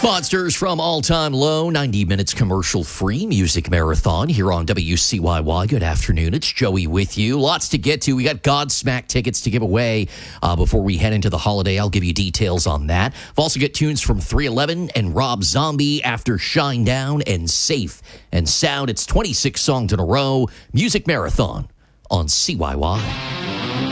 Monsters from All Time Low, 90 minutes commercial-free music marathon here on WCYY. Good afternoon. It's Joey with you. Lots to get to. We got Godsmack tickets to give away before we head into the holiday. I'll give you details on that. I've also got tunes from 311 and Rob Zombie after Shinedown and Safe and Sound. It's 26 songs in a row. Music marathon on CYY.